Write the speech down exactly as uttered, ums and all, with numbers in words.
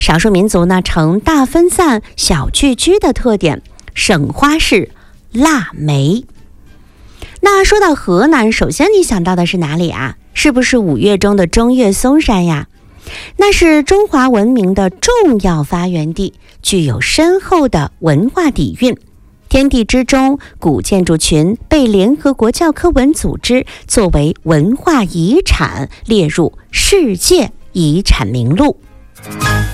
少数民族呢呈大分散、小聚居的特点，省花是腊梅。那说到河南，首先你想到的是哪里啊？是不是五岳中的中岳嵩山呀？那是中华文明的重要发源地，具有深厚的文化底蕴。天地之中古建筑群被联合国教科文组织作为文化遗产列入世界遗产名录。